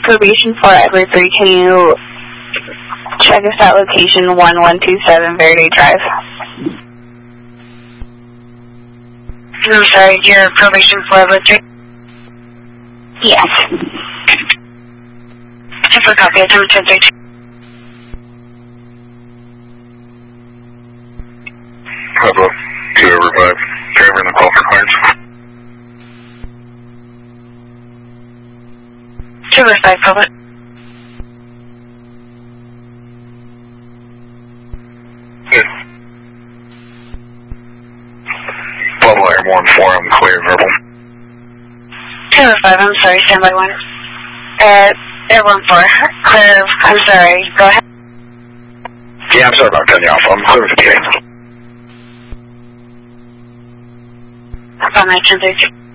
Probation 4, Edward 3, can you check us at location 1127 Verde Drive? I'm sorry, your probation 4, Edward 3? Yes. Super copy, it's number 1032. Hello, 2 over 5. Driver in the call for clients. 2 over 5, public. Good. Bubble Airborne 4, I'm clear, verbal. 2 over 5, I'm sorry, standby 1. Airborne 4, clear, I'm sorry, go ahead. Yeah, I'm sorry about cutting you off. I'm clear with the TA. On my 1032.